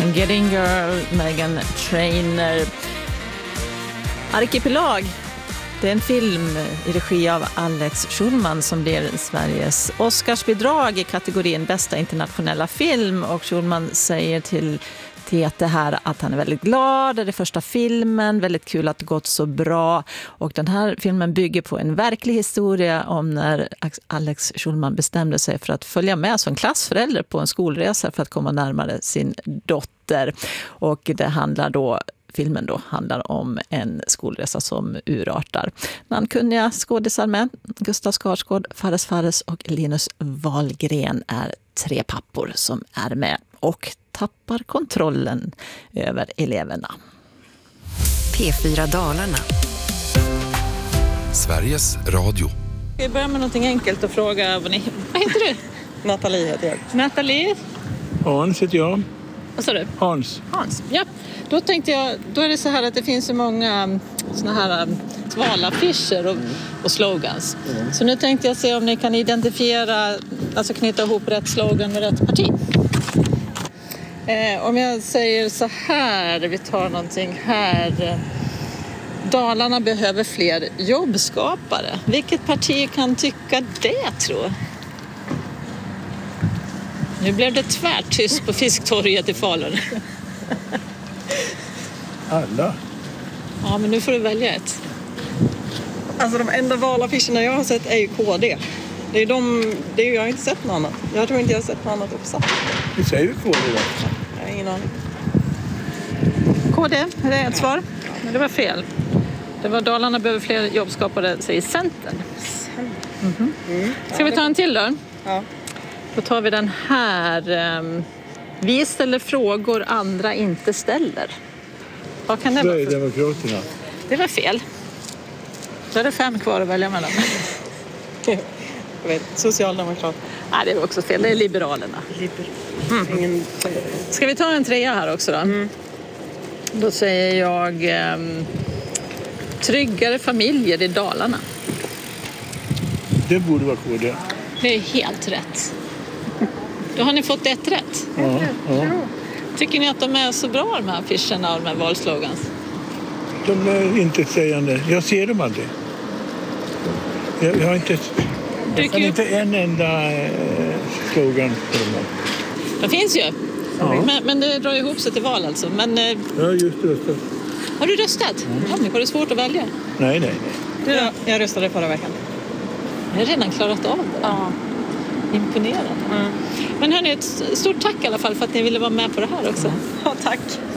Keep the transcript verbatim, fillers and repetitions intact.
Getting Girl, Meghan Trainor. Arkipelag. Det är en film i regi av Alex Schulman som blir Sveriges Oscarsbidrag i kategorin bästa internationella film. Och Schulman säger till T T här att han är väldigt glad. Det är första filmen, väldigt kul att det gått så bra. Och den här filmen bygger på en verklig historia om när Alex Schulman bestämde sig för att följa med som klassförälder på en skolresa för att komma närmare sin dotter. Och det handlar då Filmen då handlar om en skolresa som urartar. Namnkunniga skådisar med. Gustav Skarsgård, Fares Fares och Linus Wahlgren är tre pappor som är med och tappar kontrollen över eleverna. P fyra Dalarna. Sveriges Radio. Vi börjar med något enkelt och fråga vad ni... Vad heter du? Nathalie heter jag. Nathalie? Hans heter jag. Vad sa du? Hans. Hans, ja. Då tänkte jag, då är det så här att det finns så många såna här valaffischer och, och slogans. Mm. Så nu tänkte jag se om ni kan identifiera, alltså knyta ihop rätt slogan med rätt parti. Eh, om jag säger så här, vi tar någonting här. Dalarna behöver fler jobbskapare. Vilket parti kan tycka det, tror jag? Nu blev det tvärtyst på Fisktorget i Falun. Alla. Ja, men nu får du välja ett. Alltså de enda valaffischerna jag har sett är ju K D. Det är de, det är ju, jag har inte sett något annat. Jag tror inte jag har sett något annat uppsatt. Vi säger K D då. Jag har ingen aning. K D, är det ett svar? Men det var fel. Det var Dalarna behöver fler jobbskapare, säger Centern. Mm-hmm. Mm. Ska vi ta en till då? Ja. Då tar vi den här. Vi ställer frågor andra inte ställer. Vad kan det vara? Sverigedemokraterna. Det var fel. Så är det fem kvar att välja mellan. Jag vet, Socialdemokrat. Nej, det var också fel. Det är Liberalerna. Liber. Mm. Ingen... Ska vi ta en trea här också då? Mm. Då säger jag eh, tryggare familjer i Dalarna. Det borde vara K D. Det är helt rätt. Då har ni fått ett rätt. Ja, ja. Tycker ni att de är så bra, de här affischerna och de här valslogans? De är inte sägande. Jag ser dem aldrig. Jag, jag har inte, jag kan inte en enda eh, slogan på dem. Det finns ju. Ja. Men, men det drar ihop sig till val alltså. Men, eh, jag har just röstat. har du röstat? Mm. Ja, men var det svårt att välja? Nej, nej, nej. Jag, jag röstade förra veckan. Jag har redan klarat av det. Ja. Imponerande. Mm. Men hörni, ett stort tack i alla fall för att ni ville vara med på det här också. Ja, tack.